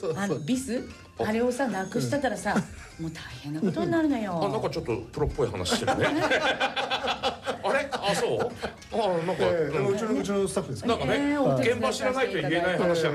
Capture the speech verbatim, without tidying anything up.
そうあのビスあれをさなくしたたらさ、もう大変なことになるのよ。 あ、なんかちょっとプロっぽい話してるねあれ、あ、そう、あ、なんか、 えーうんうちのうちのスタッフですかなんかね、 えーお手伝い現場知らないと言えない話じゃない